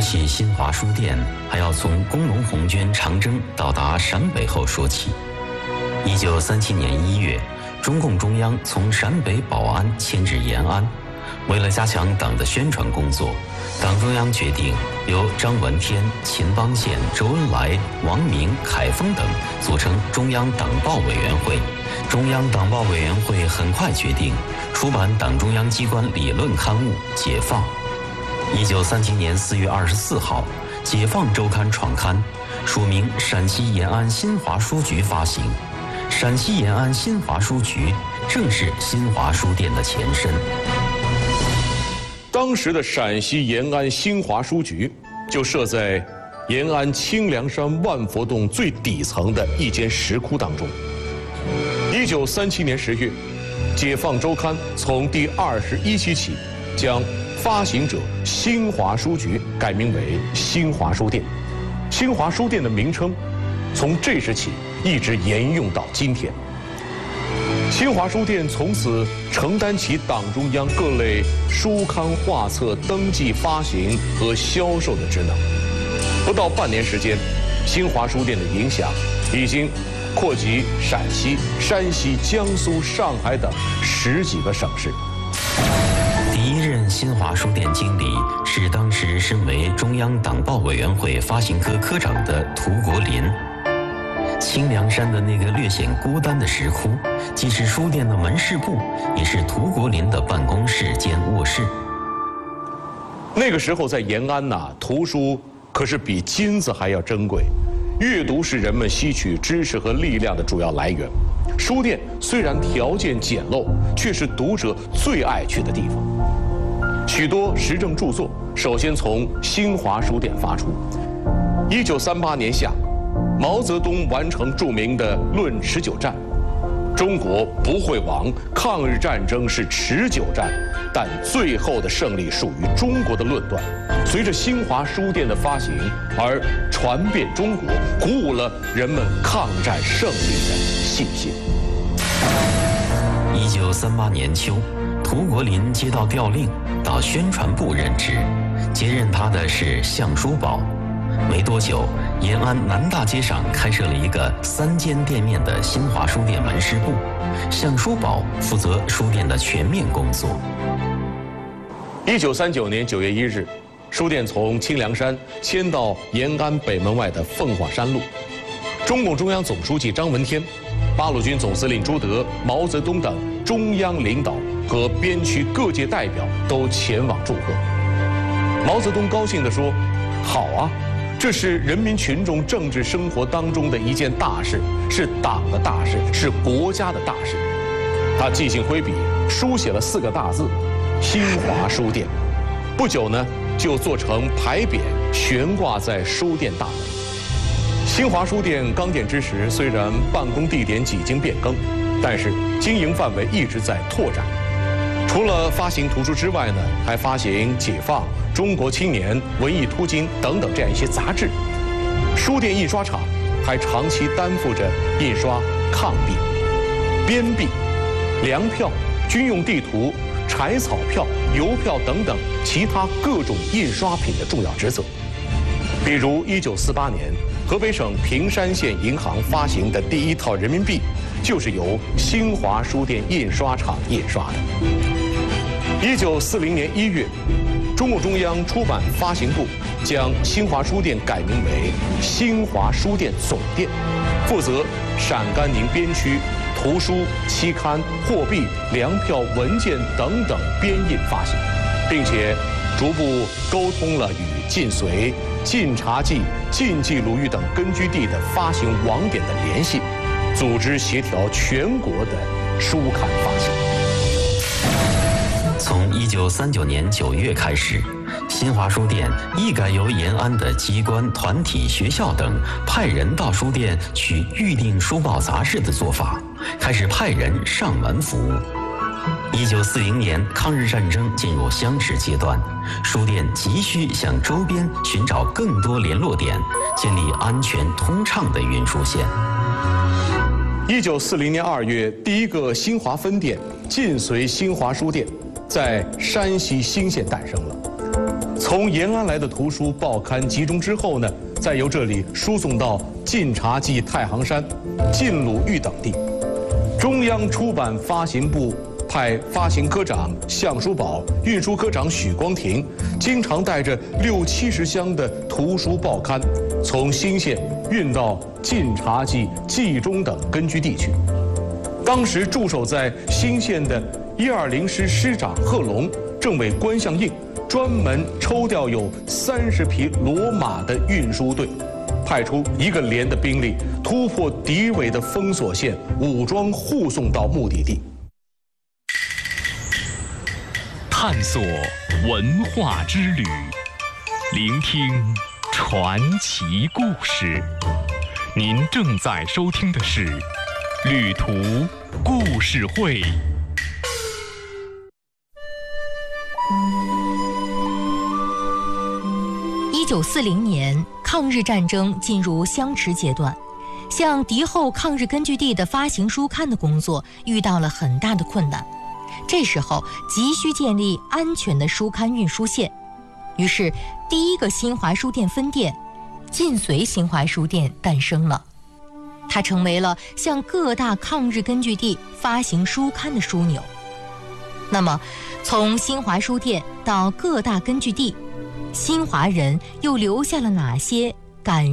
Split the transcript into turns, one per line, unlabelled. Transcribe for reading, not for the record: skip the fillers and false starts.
起新华书店，还要从工农红军长征到达陕北后说起。1937年1月，中共中央从陕北保安迁至延安。为了加强党的宣传工作，党中央决定由张闻天、秦邦宪、周恩来、王明、凯丰等组成中央党报委员会。中央党报委员会很快决定出版党中央机关理论刊物《解放》。1937年4月24号，《解放周刊》创刊，署名陕西延安新华书局发行。陕西延安新华书局正是新华书店的前身。
当时的陕西延安新华书局就设在延安清凉山万佛洞最底层的一间石窟当中。1937年10月，《解放周刊》从第21期起，将发行者新华书局改名为新华书店。新华书店的名称从这时起一直沿用到今天。新华书店从此承担起党中央各类书刊画册登记、发行和销售的职能。不到半年时间，新华书店的影响已经扩及陕西、山西、江苏、上海等10几个省市。
第一任新华书店经理是当时身为中央党报委员会发行科科长的涂国林。清凉山的那个略显孤单的石窟，既是书店的门市部，也是涂国林的办公室兼卧室。
那个时候在延安呐，图书可是比金子还要珍贵。阅读是人们吸取知识和力量的主要来源。书店虽然条件简陋，却是读者最爱去的地方。许多时政著作首先从新华书店发出。1938年夏，毛泽东完成著名的《论持久战》，中国不会亡，抗日战争是持久战，但最后的胜利属于中国的论断，随着新华书店的发行而传遍中国，鼓舞了人们抗战胜利的信心。
1938年秋，涂国林接到调令，到宣传部任职，接任他的是向书宝。没多久，延安南大街上开设了一个3间店面的新华书店门市部，向书宝负责书店的全面工作。
1939年9月1日，书店从清凉山迁到延安北门外的凤凰山路。中共中央总书记张闻天、八路军总司令朱德、毛泽东等中央领导和边区各界代表都前往祝贺。毛泽东高兴地说：“好啊！这是人民群众政治生活当中的一件大事，是党的大事，是国家的大事。”他即兴挥笔，书写了4个大字：新华书店。不久呢，就做成牌匾，悬挂在书店大门。新华书店刚建之时，虽然办公地点几经变更，但是经营范围一直在拓展。除了发行图书之外呢，还发行《解放》、《中国青年》、《文艺突经》等等这样一些杂志。书店印刷厂还长期担负着印刷抗币、编币、粮票、军用地图、柴草票、邮票等等其他各种印刷品的重要职责。比如1948年，河北省平山县银行发行的第1套人民币，就是由新华书店印刷厂印刷的。1940年1月，中共中央出版发行部将新华书店改名为新华书店总店，负责陕甘宁边区图书、期刊、货币、粮票、文件等等编印发行，并且逐步沟通了与晋绥、晋察冀、晋冀鲁豫等根据地的发行网点的联系，组织协调全国的书刊发行。
从1939年9月开始，新华书店一改由延安的机关、团体、学校等派人到书店去预订书报杂志的做法，开始派人上门服务。1940年，抗日战争进入相持阶段，书店急需向周边寻找更多联络点，建立安全通畅的运输线。
1940年2月，第1个新华分店晋绥新华书店在山西兴县诞生了。 从延安来的图书报刊集中之后呢，再由这里输送到晋察冀太行山、晋鲁豫等地。中央出版发行部派发行科长项叔宝、运输科长许光庭，经常带着60-70箱的图书报刊，从兴县运到晋察冀冀中等根据地去。当时驻守在兴县的120师师长贺龙，政委关向应专门抽调有30匹骡马的运输队，派出1个连的兵力，突破敌伪的封锁线，武装护送到目的地。
探索文化之旅，聆听传奇故事。您正在收听的是《旅途故事会》。
1940年，抗日战争进入相持阶段，向敌后抗日根据地的发行书刊的工作遇到了很大的困难。这时候急需建立安全的书刊运输线，于是第一个新华书店分店晋绥新华书店诞生了。它成为了向各大抗日根据地发行书刊的枢纽。那么从新华书店到各大根据地，新华人又留下了哪些感